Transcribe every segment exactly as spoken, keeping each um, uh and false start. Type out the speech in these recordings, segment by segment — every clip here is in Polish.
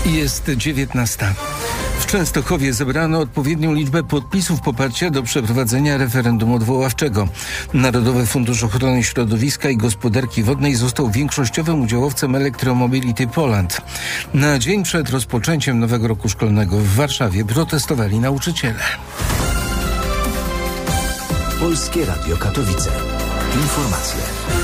Jest dziewiętnasta. W Częstochowie zebrano odpowiednią liczbę podpisów poparcia do przeprowadzenia referendum odwoławczego. Narodowy Fundusz Ochrony Środowiska i Gospodarki Wodnej został większościowym udziałowcem Electromobility Poland. Na dzień przed rozpoczęciem nowego roku szkolnego w Warszawie protestowali nauczyciele. Polskie Radio Katowice. Informacje.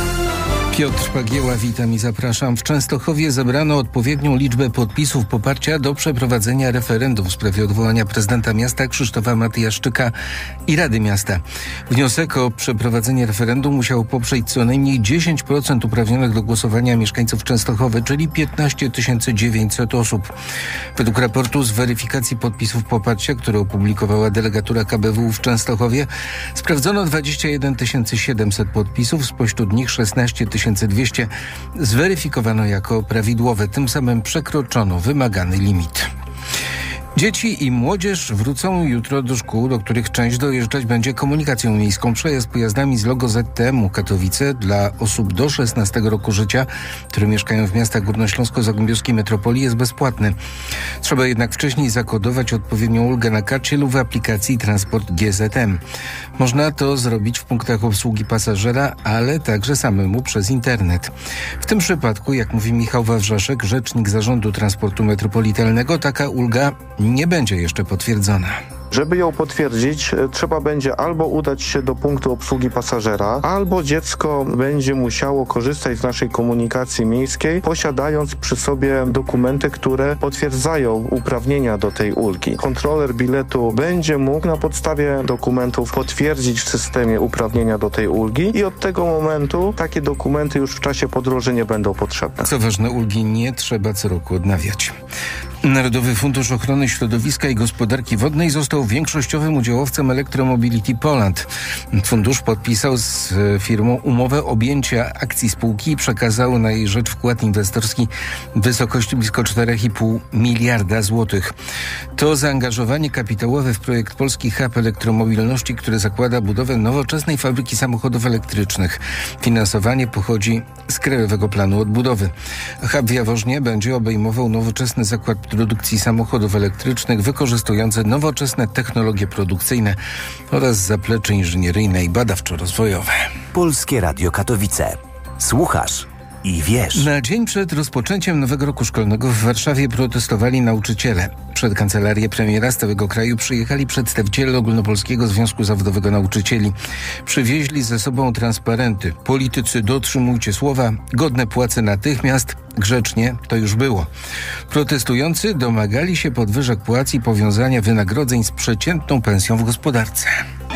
Piotr Pagieła, witam i zapraszam. W Częstochowie zebrano odpowiednią liczbę podpisów poparcia do przeprowadzenia referendum w sprawie odwołania prezydenta miasta Krzysztofa Matyjaszczyka i Rady Miasta. Wniosek o przeprowadzenie referendum musiał poprzeć co najmniej dziesięć procent uprawnionych do głosowania mieszkańców Częstochowy, czyli piętnaście tysięcy dziewięćset osób. Według raportu z weryfikacji podpisów poparcia, który opublikowała delegatura K B W w Częstochowie, sprawdzono dwadzieścia jeden tysięcy siedemset podpisów, spośród nich szesnaście tysięcy dwieście zweryfikowano jako prawidłowe. Tym samym przekroczono wymagany limit. Dzieci i młodzież wrócą jutro do szkół, do których część dojeżdżać będzie komunikacją miejską. Przejazd pojazdami z logo Z T M u Katowice dla osób do szesnastego roku życia, które mieszkają w miastach górnośląsko-zagłębiowskiej metropolii, jest bezpłatny. Trzeba jednak wcześniej zakodować odpowiednią ulgę na karcie lub w aplikacji Transport G Z M. Można to zrobić w punktach obsługi pasażera, ale także samemu przez internet. W tym przypadku, jak mówi Michał Wawrzaszek, rzecznik Zarządu Transportu Metropolitalnego, taka ulga nie będzie jeszcze potwierdzona. Żeby ją potwierdzić, trzeba będzie albo udać się do punktu obsługi pasażera, albo dziecko będzie musiało korzystać z naszej komunikacji miejskiej, posiadając przy sobie dokumenty, które potwierdzają uprawnienia do tej ulgi. Kontroler biletu będzie mógł na podstawie dokumentów potwierdzić w systemie uprawnienia do tej ulgi i od tego momentu takie dokumenty już w czasie podróży nie będą potrzebne. Co ważne, ulgi nie trzeba co roku odnawiać. Narodowy Fundusz Ochrony Środowiska i Gospodarki Wodnej został większościowym udziałowcem Electromobility Poland. Fundusz podpisał z firmą umowę objęcia akcji spółki i przekazał na jej rzecz wkład inwestorski w wysokości blisko cztery i pół miliarda złotych. To zaangażowanie kapitałowe w projekt Polski Hub Elektromobilności, który zakłada budowę nowoczesnej fabryki samochodów elektrycznych. Finansowanie pochodzi z Krajowego Planu Odbudowy. Hub w Jaworznie będzie obejmował nowoczesny zakład produkcji samochodów elektrycznych wykorzystujące nowoczesne technologie produkcyjne oraz zaplecze inżynieryjne i badawczo-rozwojowe. Polskie Radio Katowice. Słuchasz i wiesz. Na dzień przed rozpoczęciem nowego roku szkolnego w Warszawie protestowali nauczyciele. Przed kancelarię premiera z całego kraju przyjechali przedstawiciele Ogólnopolskiego Związku Zawodowego Nauczycieli. Przywieźli ze sobą transparenty. Politycy, dotrzymujcie słowa, godne płace natychmiast, grzecznie to już było. Protestujący domagali się podwyżek płac i powiązania wynagrodzeń z przeciętną pensją w gospodarce.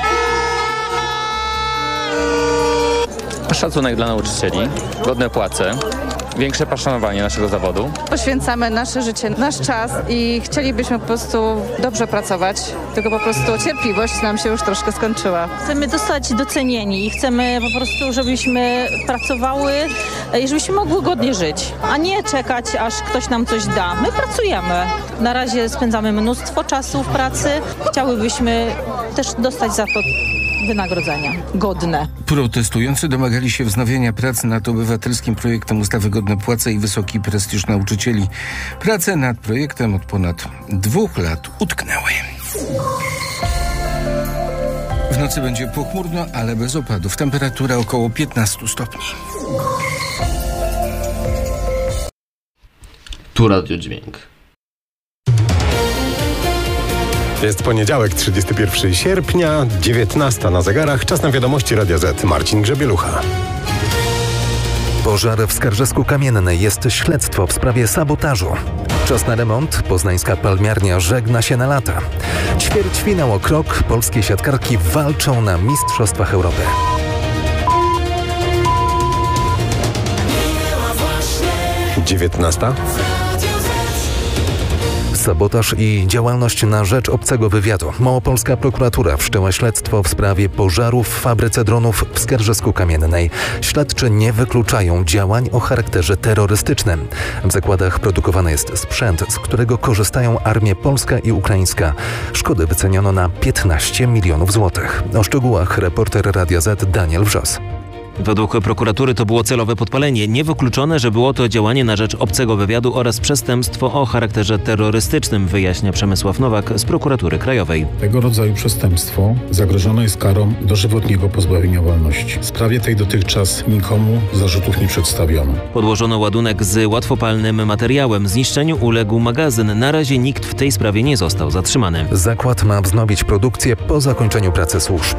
Szacunek dla nauczycieli, godne płace, większe poszanowanie naszego zawodu. Poświęcamy nasze życie, nasz czas i chcielibyśmy po prostu dobrze pracować, tylko po prostu cierpliwość nam się już troszkę skończyła. Chcemy zostać docenieni i chcemy po prostu, żebyśmy pracowały i żebyśmy mogły godnie żyć, a nie czekać, aż ktoś nam coś da. My pracujemy. Na razie spędzamy mnóstwo czasu w pracy. Chciałybyśmy też dostać za to wynagrodzenia godne. Protestujący domagali się wznowienia prac nad obywatelskim projektem ustawy Godne Płace i wysoki prestiż nauczycieli. Prace nad projektem od ponad dwóch lat utknęły. W nocy będzie pochmurno, ale bez opadów. Temperatura około piętnaście stopni. Tu Radio Dźwięk. Jest poniedziałek, trzydziestego pierwszego sierpnia, dziewiętnasta na zegarach. Czas na wiadomości Radia Z. Marcin Grzebielucha. Pożar w Skarżysku-Kamiennej. Jest śledztwo w sprawie sabotażu. Czas na remont. Poznańska palmiarnia żegna się na lata. Ćwierćfinał o krok. Polskie siatkarki walczą na Mistrzostwach Europy. dziewiętnasta. Sabotaż i działalność na rzecz obcego wywiadu. Małopolska prokuratura wszczęła śledztwo w sprawie pożaru w fabryce dronów w Skarżysku-Kamiennej. Śledczy nie wykluczają działań o charakterze terrorystycznym. W zakładach produkowany jest sprzęt, z którego korzystają armie polska i ukraińska. Szkody wyceniono na piętnaście milionów złotych. O szczegółach reporter Radia Z Daniel Wrzos. Według prokuratury to było celowe podpalenie. Niewykluczone, że było to działanie na rzecz obcego wywiadu oraz przestępstwo o charakterze terrorystycznym, wyjaśnia Przemysław Nowak z Prokuratury Krajowej. Tego rodzaju przestępstwo zagrożone jest karą dożywotniego pozbawienia wolności. W sprawie tej dotychczas nikomu zarzutów nie przedstawiono. Podłożono ładunek z łatwopalnym materiałem. Zniszczeniu uległ magazyn. Na razie nikt w tej sprawie nie został zatrzymany. Zakład ma wznowić produkcję po zakończeniu pracy służb.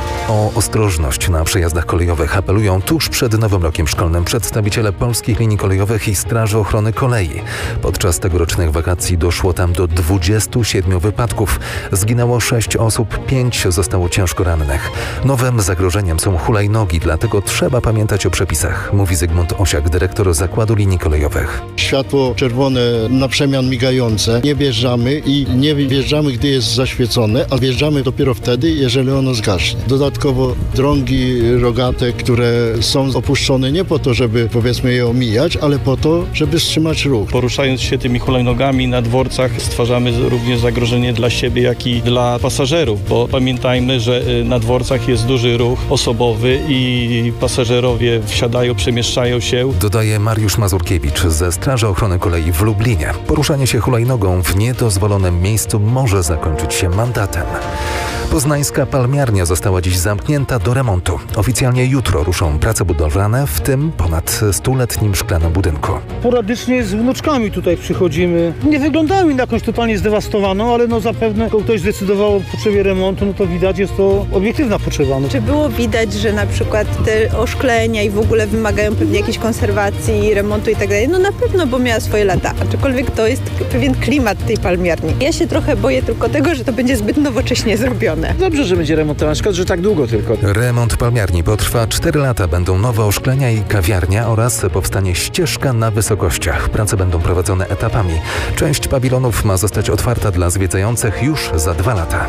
O ostrożność na przejazdach kolejowych apelują tuż przed nowym rokiem szkolnym przedstawiciele polskich linii kolejowych i Straży Ochrony Kolei. Podczas tegorocznych wakacji doszło tam do dwudziestu siedmiu wypadków. Zginęło sześć osób, pięć zostało ciężko rannych. Nowym zagrożeniem są hulajnogi, dlatego trzeba pamiętać o przepisach, mówi Zygmunt Osiak, dyrektor Zakładu Linii Kolejowych. Światło czerwone na przemian migające. Nie wjeżdżamy i nie wjeżdżamy, gdy jest zaświecone, a wjeżdżamy dopiero wtedy, jeżeli ono zgaśnie. Dodatkowo drogi rogate, które są opuszczone nie po to, żeby powiedzmy je omijać, ale po to, żeby wstrzymać ruch. Poruszając się tymi hulajnogami na dworcach stwarzamy również zagrożenie dla siebie, jak i dla pasażerów, bo pamiętajmy, że na dworcach jest duży ruch osobowy i pasażerowie wsiadają, przemieszczają się. Dodaje Mariusz Mazurkiewicz ze Straży Ochrony Kolei w Lublinie. Poruszanie się hulajnogą w niedozwolonym miejscu może zakończyć się mandatem. Poznańska palmiarnia została dziś zamknięta do remontu. Oficjalnie jutro ruszą prace budowlane, w tym ponad stuletnim szklanym budynku. Poradycznie z wnuczkami tutaj przychodzimy. Nie wyglądają na jakąś totalnie zdewastowaną, ale no zapewne jak ktoś zdecydował o potrzebie remontu, no to widać, jest to obiektywna potrzeba. No. Czy było widać, że na przykład te oszklenia i w ogóle wymagają pewnie jakiejś konserwacji, remontu i tak dalej? No na pewno, bo miała swoje lata. Aczkolwiek to jest pewien klimat tej palmiarni. Ja się trochę boję tylko tego, że to będzie zbyt nowocześnie zrobione. Dobrze, że będzie remontowane, szkoda, że tak długo tylko. Remont palmiarni potrwa cztery lata. Będą nowe oszklenia i kawiarnia oraz powstanie ścieżka na wysokościach. Prace będą prowadzone etapami. Część pawilonów ma zostać otwarta dla zwiedzających już za dwa lata.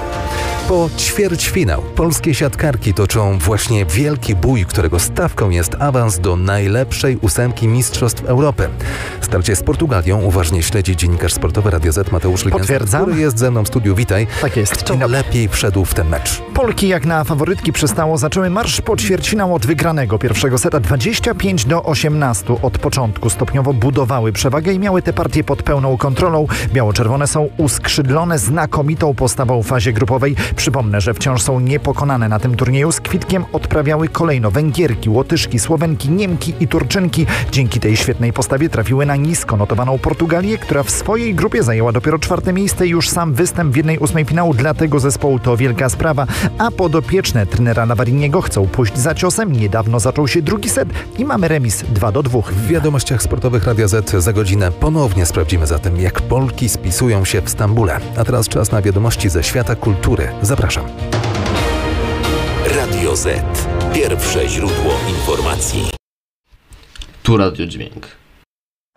Po ćwierćfinał polskie siatkarki toczą właśnie wielki bój, którego stawką jest awans do najlepszej ósemki Mistrzostw Europy. Starcie z Portugalią uważnie śledzi dziennikarz sportowy Radia Z Mateusz Ligenski, który jest ze mną w studiu. Witaj. Tak jest. Kto lepiej wszedł w ten mecz? Polki jak na faworytki przystało zaczęły marsz po ćwierćfinał od wygranego pierwszego seta dwadzieścia pięć do osiemnastu. Od początku stopniowo budowały przewagę i miały tę partię pod pełną kontrolą. Biało-czerwone są uskrzydlone znakomitą postawą w fazie grupowej. Przypomnę, że wciąż są niepokonane na tym turnieju. Z kwitkiem odprawiały kolejno Węgierki, Łotyszki, Słowenki, Niemki i Turczynki. Dzięki tej świetnej postawie trafiły na nisko notowaną Portugalię, która w swojej grupie zajęła dopiero czwarte miejsce i już sam występ w jednej ósmej finału dla tego zespołu to wielka sprawa. A podopieczne trenera Navariniego chcą pójść za ciosem. Niedawno zaczął się drugi set i mamy remis dwa do dwóch. W wiadomościach sportowych Radia Z za godzinę ponownie sprawdzimy zatem, jak Polki spisują się w Stambule. A teraz czas na wiadomości ze świata kultury. Zapraszam. Radio Z. Pierwsze źródło informacji. Tu Radio Dźwięk.